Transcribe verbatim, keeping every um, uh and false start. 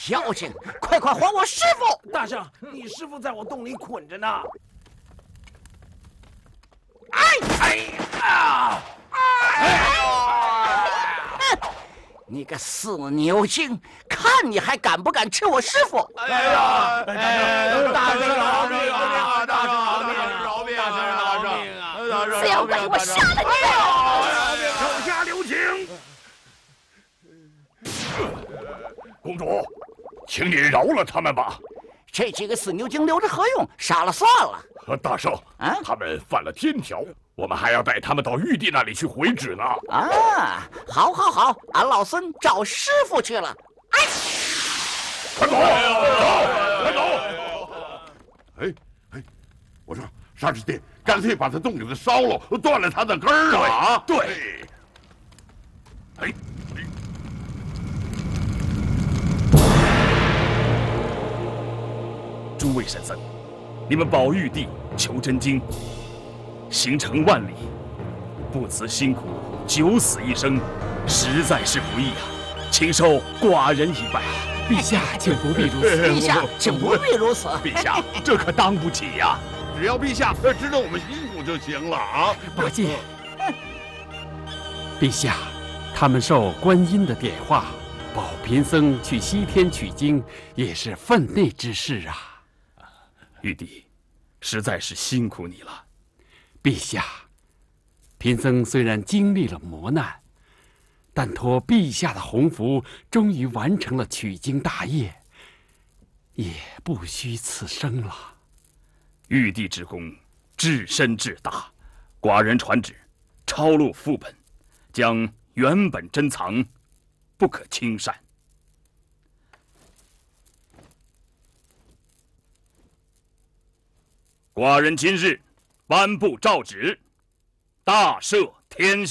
妖精，快快还我师傅！ 大圣，你师傅在我洞里捆着呢。 哎哎啊！哎呦！你个死牛精，看你还敢不敢吃我师傅！ 哎呀！哎，大圣饶命啊！大圣饶命！饶命！大圣饶命啊！ 死妖怪，我杀了你！ 手下留情。公主，请你饶了他们吧。 这几个死牛精留着何用？杀了算了。 和大圣， 啊， 他们犯了天条，我们还要带他们到玉帝那里去回旨呢。 啊，好，好，好，俺老孙找师傅去了。哎， 快走，走，快走！哎哎，我说沙师弟，干脆把他洞给他烧了，断了他的根儿啊！对，对。哎。 诸位神僧，你们保玉帝求真经，行程万里，不辞辛苦，九死一生，实在是不易啊！请受寡人一拜。 陛下，请不必如此。 陛下，请不必如此。 陛下，这可当不起呀！ 只要陛下知道我们辛苦就行了啊！ 八戒，陛下，他们受观音的点化，保贫僧去西天取经，也是分内之事啊。 玉帝，实在是辛苦你了。 陛下，贫僧虽然经历了磨难，但托陛下的洪福，终于完成了取经大业，也不虚此生了。 玉帝之功至深至大，寡人传旨，抄录副本，将原本珍藏，不可轻擅。寡人今日颁布诏旨，大赦天下。